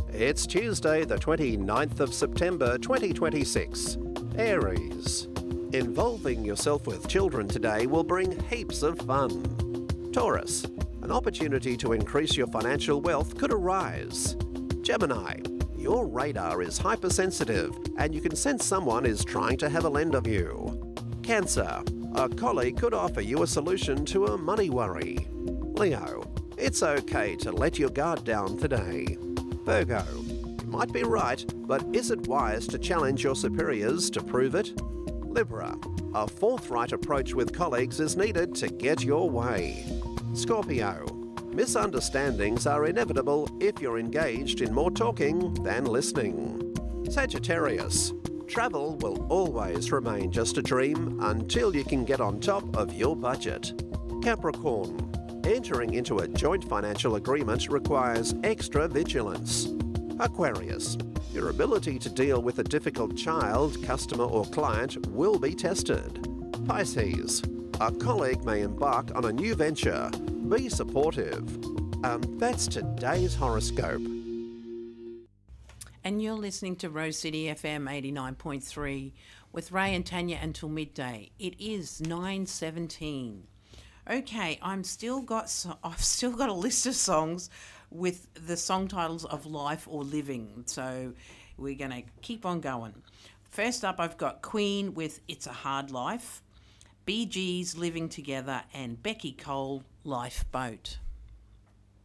It's Tuesday, the 29th of September 2026. Aries. Involving yourself with children today will bring heaps of fun. Taurus. An opportunity to increase your financial wealth could arise. Gemini. Your radar is hypersensitive and you can sense someone is trying to have a lend of you. Cancer. A colleague could offer you a solution to a money worry. Leo. It's okay to let your guard down today. Virgo. You might be right, but is it wise to challenge your superiors to prove it? Libra. A forthright approach with colleagues is needed to get your way. Scorpio. Misunderstandings are inevitable if you're engaged in more talking than listening. Sagittarius. Travel will always remain just a dream until you can get on top of your budget. Capricorn. Entering into a joint financial agreement requires extra vigilance. Aquarius. Your ability to deal with a difficult child, customer or client will be tested. Pisces. A colleague may embark on a new venture. Be supportive. That's today's horoscope. And you're listening to Rose City FM 89.3 with Ray and Tanya until midday. It is 9:17. Okay, I've still got a list of songs with the song titles of Life or Living. So we're going to keep on going. First up, I've got Queen with It's a Hard Life, Bee Gees Living Together, and Becky Cole, Lifeboat.